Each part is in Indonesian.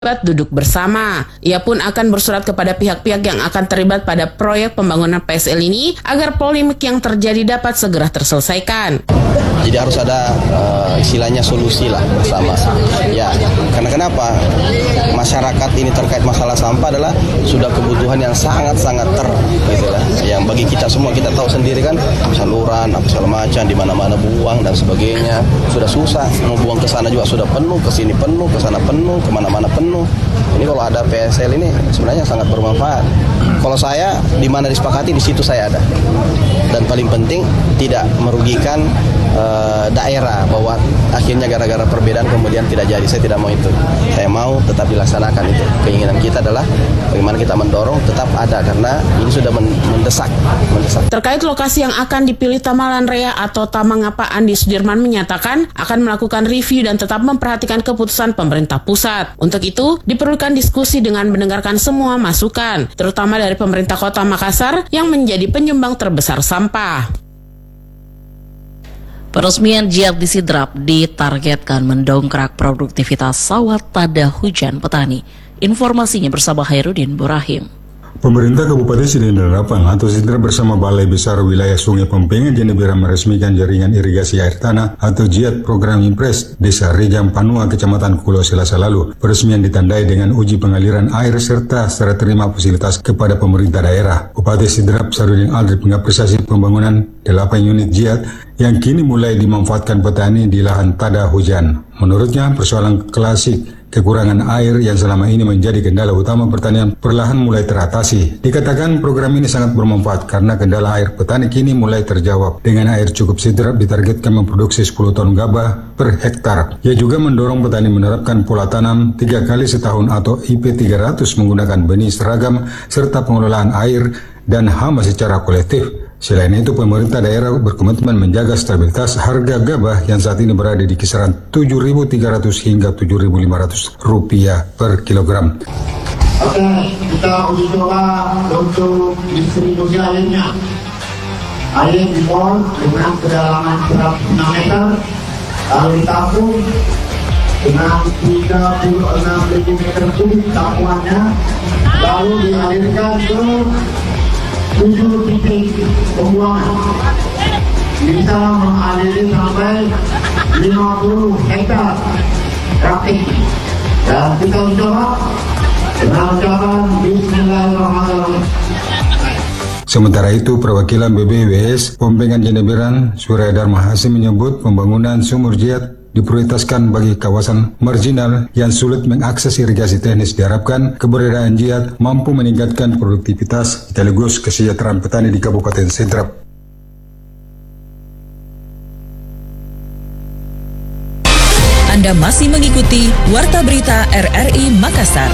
duduk bersama. Ia pun akan bersurat kepada pihak-pihak yang akan terlibat pada proyek pembangunan PSL ini agar polemik yang terjadi dapat segera terselesaikan. Jadi harus ada istilahnya solusi lah bersama. Ya, karena kenapa? Masyarakat ini terkait masalah sampah adalah sudah kebutuhan yang sangat-sangat gitu lah. Yang bagi kita semua, kita tahu sendiri kan, saluran, apa segala macam, di mana-mana buang dan sebagainya. Sudah susah, mau buang ke sana juga sudah penuh, ke sini penuh, ke sana penuh, kemana-mana penuh. Ini kalau ada PSL ini sebenarnya sangat bermanfaat. Kalau saya, di mana disepakati, di situ saya ada. Dan paling penting, tidak merugikan daerah, bahwa akhirnya gara-gara perbedaan kemudian tidak jadi. Saya tidak mau itu. Saya mau tetap dilaksanakan itu. Keinginan kita adalah bagaimana kita mendorong tetap ada, karena ini sudah mendesak. Terkait lokasi yang akan dipilih Tamalan Rea atau Tamangapa, Andi Sudirman menyatakan akan melakukan review dan tetap memperhatikan keputusan pemerintah pusat. Untuk itu, diperlukan diskusi dengan mendengarkan semua masukan, terutama dari pemerintah Kota Makassar yang menjadi penyumbang terbesar sampah. Peresmian Jiyad di Sidrap ditargetkan mendongkrak produktivitas sawah tada hujan petani. Informasinya bersama Hairudin Burahim. Pemerintah Kabupaten Sidrap atau Sidrap bersama Balai Besar Wilayah Sungai Pempengan Jeneberang meresmikan jaringan irigasi air tanah atau Jiyad program Impres Desa Rejang Panua, Kecamatan Kulo Selasa lalu. Peresmian ditandai dengan uji pengaliran air serta serah terima fasilitas kepada pemerintah daerah. Bupati Sidrap Sarudin Aldrip mengapresiasi pembangunan 8 unit Jiyad yang kini mulai dimanfaatkan petani di lahan tada hujan. Menurutnya, persoalan klasik kekurangan air yang selama ini menjadi kendala utama pertanian perlahan mulai teratasi. Dikatakan program ini sangat bermanfaat karena kendala air petani kini mulai terjawab. Dengan air cukup Sidrap ditargetkan memproduksi 10 ton gabah per hektar. Ia juga mendorong petani menerapkan pola tanam 3 kali setahun atau IP 300 menggunakan benih seragam serta pengelolaan air dan hama secara kolektif. Selain itu, pemerintah daerah berkomitmen menjaga stabilitas harga gabah yang saat ini berada di kisaran Rp7.300 hingga Rp7.500 per kilogram. Oke, kita uji coba untuk distribusi airnya. Air dibor dengan kedalaman 106 meter, lalu ditampung dengan 36 meter kubik tampungannya, lalu dialirkan ke 7 titik pembuangan. Bisa mengaliri sampai 50 hektar praktik. Dan kita mencoba dengan ucapan Bismillahirrahmanirrahim. Sementara itu, perwakilan BBWS Pempengan Jeneberang Surya Dharma Hasim menyebut pembangunan sumur Jiyad diprioritaskan bagi kawasan marginal yang sulit mengakses irigasi teknis. Diharapkan keberadaan Jiyad mampu meningkatkan produktivitas sekaligus kesejahteraan petani di Kabupaten Sidrap. Anda masih mengikuti Warta Berita RRI Makassar.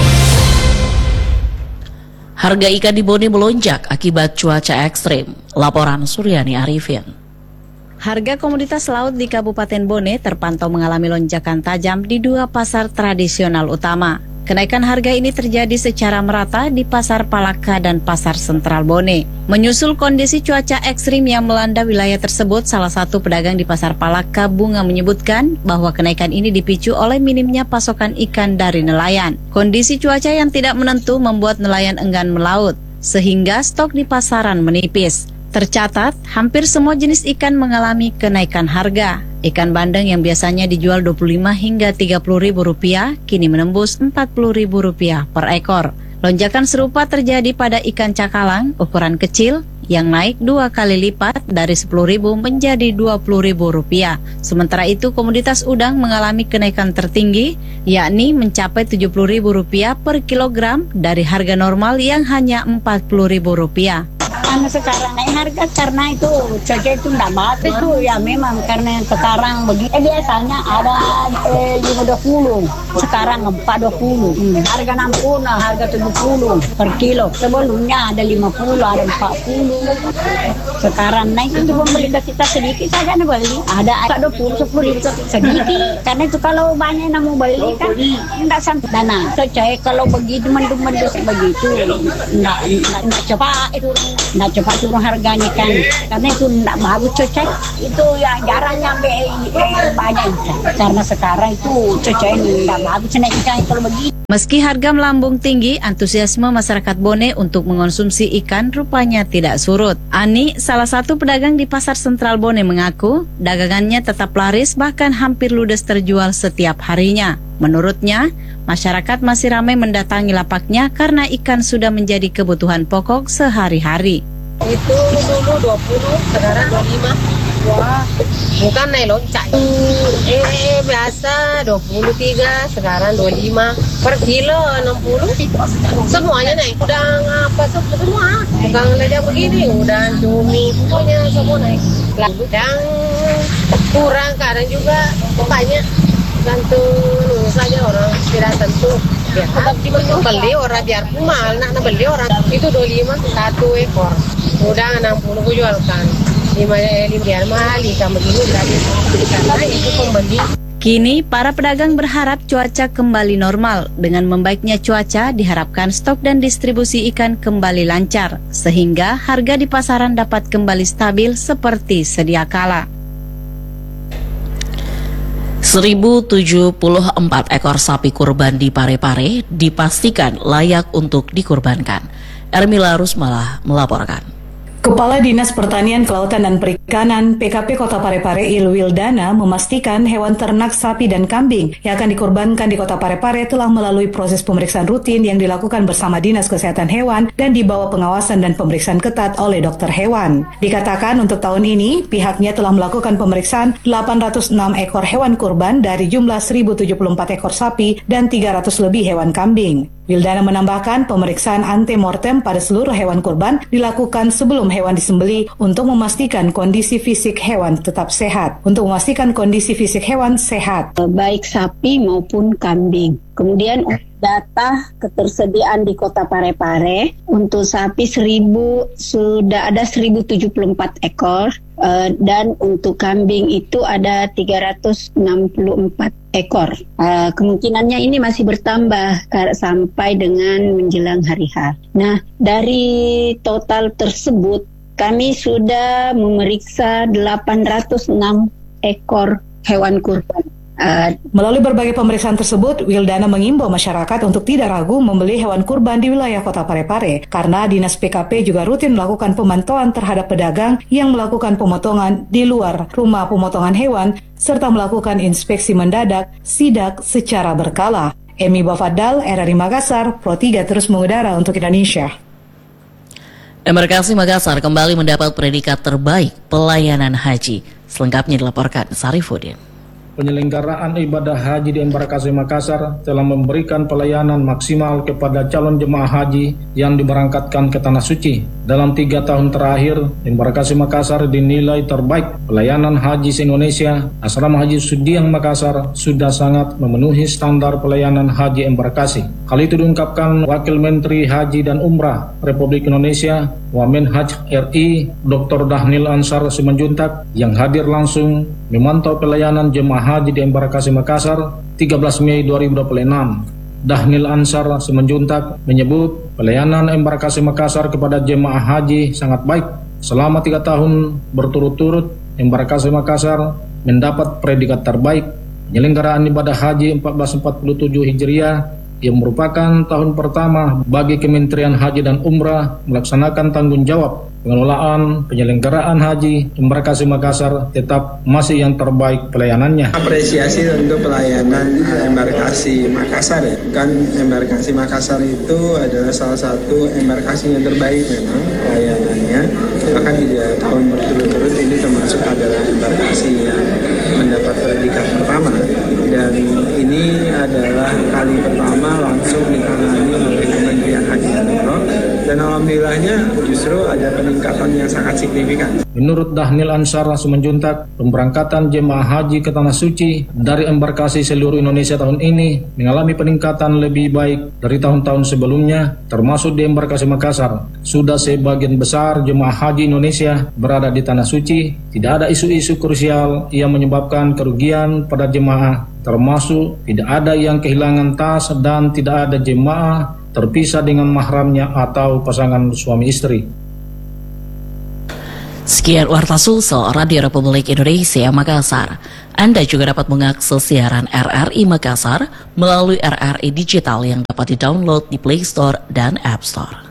Harga ikan di Bone melonjak akibat cuaca ekstrim. Laporan Suryani Arifin. Harga komoditas laut di Kabupaten Bone terpantau mengalami lonjakan tajam di 2 pasar tradisional utama. Kenaikan harga ini terjadi secara merata di Pasar Palaka dan Pasar Sentral Bone. Menyusul kondisi cuaca ekstrim yang melanda wilayah tersebut, salah satu pedagang di Pasar Palaka, Bunga, menyebutkan bahwa kenaikan ini dipicu oleh minimnya pasokan ikan dari nelayan. Kondisi cuaca yang tidak menentu membuat nelayan enggan melaut, sehingga stok di pasaran menipis. Tercatat, hampir semua jenis ikan mengalami kenaikan harga. Ikan bandeng yang biasanya dijual Rp25 hingga Rp30.000 kini menembus Rp40.000 per ekor. Lonjakan serupa terjadi pada ikan cakalang ukuran kecil yang naik 2 kali lipat dari Rp10.000 menjadi Rp20.000. Sementara itu, komoditas udang mengalami kenaikan tertinggi, yakni mencapai Rp70.000 per kilogram dari harga normal yang hanya Rp40.000. Sekarang naik harga karena itu cuaca itu tidak bagus itu ya, memang karena sekarang begitu. Biasanya ada 520, sekarang 420. Harga 60, harga 70 per kilo. Sebelumnya ada 50, ada 40. Sekarang naik itu pemerintah kita sedikit saja nih beli. Ada 20, 10 sedikit. Karena itu kalau banyak yang mau beli kan tidak sampai dana. Cuaca kalau begitu mendung-mendung begitu tidak cepat itu. Nggak cepat turun harganya kan, karena itu nggak bagus cuaca itu ya, jarang nyampe banyak ikan. Karena sekarang itu cuaca ini nggak bagus naik ikan kalau begitu. Meski harga melambung tinggi, antusiasme masyarakat Bone untuk mengonsumsi ikan rupanya tidak surut. Ani, salah satu pedagang di Pasar Sentral Bone, mengaku dagangannya tetap laris, bahkan hampir ludes terjual setiap harinya. Menurutnya, masyarakat masih ramai mendatangi lapaknya karena ikan sudah menjadi kebutuhan pokok sehari-hari. Itu dulu 20, sekarang 25. Wah, bukan naik loncak. Biasa 23, sekarang 25. Per kilo 60. Semuanya naik. Udang apa semua. Bukan aja begini, udang cumi, pokoknya semua naik. Udang kurang, kadang juga banyak. Gantung saja orang, tidak tentu. Tetap beli orang, biarpun mahal, nak beli orang. Itu 25 1 ekor. Udang 60 ku jualkan. 5 biar mahal, ikan begini gratis. Karena itu pembeli. Kini, para pedagang berharap cuaca kembali normal. Dengan membaiknya cuaca, diharapkan stok dan distribusi ikan kembali lancar, sehingga harga di pasaran dapat kembali stabil seperti sedia kala. 1074 ekor sapi kurban di Parepare dipastikan layak untuk dikurbankan. Ermila Rusmalah melaporkan. Kepala Dinas Pertanian, Kelautan dan Perikanan PKP Kota Parepare Ilwildana memastikan hewan ternak sapi dan kambing yang akan dikurbankan di Kota Parepare telah melalui proses pemeriksaan rutin yang dilakukan bersama Dinas Kesehatan Hewan dan di bawah pengawasan dan pemeriksaan ketat oleh dokter hewan. Dikatakan untuk tahun ini pihaknya telah melakukan pemeriksaan 806 ekor hewan kurban dari jumlah 1074 ekor sapi dan 300 lebih hewan kambing. Wildana menambahkan pemeriksaan antemortem pada seluruh hewan kurban dilakukan sebelum hewan disembelih untuk memastikan kondisi fisik hewan tetap sehat. Untuk memastikan kondisi fisik hewan sehat, baik sapi maupun kambing. Kemudian data ketersediaan di Kota Parepare untuk sapi sudah ada 1074 ekor dan untuk kambing itu ada 364 ekor. Kemungkinannya ini masih bertambah sampai dengan menjelang hari H. Nah, dari total tersebut kami sudah memeriksa 806 ekor hewan kurban. Melalui berbagai pemeriksaan tersebut, Wildana mengimbau masyarakat untuk tidak ragu membeli hewan kurban di wilayah Kota Parepare karena Dinas PKP juga rutin melakukan pemantauan terhadap pedagang yang melakukan pemotongan di luar rumah pemotongan hewan serta melakukan inspeksi mendadak sidak secara berkala. Emi Bafadal, RRI Makassar, Pro 3 terus mengudara untuk Indonesia. Embarkasi Makassar kembali mendapat predikat terbaik pelayanan haji. Selengkapnya dilaporkan Sarifudin. Penyelenggaraan ibadah haji di Embarkasi Makassar telah memberikan pelayanan maksimal kepada calon jemaah haji yang diberangkatkan ke Tanah Suci. Dalam 3 tahun terakhir, Embarkasi Makassar dinilai terbaik pelayanan haji se-Indonesia. Asrama Haji Sudiang Makassar sudah sangat memenuhi standar pelayanan haji Embarkasi. Hal itu diungkapkan Wakil Menteri Haji dan Umrah Republik Indonesia, Wamenhaj RI, Dr. Dahnil Ansar Simanjuntak, yang hadir langsung memantau pelayanan jemaah haji di Embarkasi Makassar 13 Mei 2026. Dahnil Ansar Simanjuntak menyebut pelayanan Embarkasi Makassar kepada jemaah haji sangat baik. Selama 3 tahun berturut-turut, Embarkasi Makassar mendapat predikat terbaik penyelenggaraan ibadah haji 1447 Hijriah yang merupakan tahun pertama bagi Kementerian Haji dan Umrah melaksanakan tanggung jawab pengelolaan penyelenggaraan haji. Embarkasi Makassar tetap masih yang terbaik pelayanannya. Apresiasi untuk pelayanan Embarkasi Makassar ya. Kan Embarkasi Makassar itu adalah salah satu embarkasi yang terbaik memang pelayanannya. Bahkan di tahun berturut-turut ini termasuk adalah embarkasi yang mendapat predikat pertama. Dan ini adalah kali pertama langsung ditangani oleh Kementerian Haji dan Umrah. Dan alhamdulillahnya justru ada peningkatan yang sangat signifikan. Menurut Dahnil Ansar Simanjuntak, pemberangkatan jemaah haji ke Tanah Suci dari embarkasi seluruh Indonesia tahun ini mengalami peningkatan lebih baik dari tahun-tahun sebelumnya, termasuk di Embarkasi Makassar. Sudah sebagian besar jemaah haji Indonesia berada di Tanah Suci. Tidak ada isu-isu krusial yang menyebabkan kerugian pada jemaah, termasuk tidak ada yang kehilangan tas dan tidak ada jemaah terpisah dengan mahramnya atau pasangan suami istri. Sekian Warta Sulsel Radio Republik Indonesia Makassar. Anda juga dapat mengakses siaran RRI Makassar melalui RRI Digital yang dapat di-download di Play Store dan App Store.